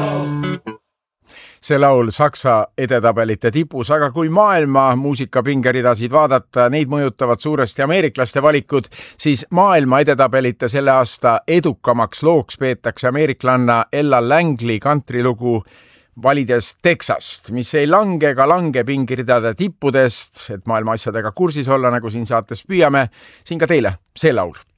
See laul Saksa edetabelite tipus, aga kui maailma muusikapingeridasid vaadata, neid mõjutavad suuresti ameeriklaste valikud, siis maailma edetabelite selle aasta edukamaks looks peetakse ameeriklanna Ella Langley kantrilugu valides Texast, mis ei lange ega lange pingeridade tippudest, et maailma asjadega kursis olla, nagu siin saates püüame, siin ka teile see laul.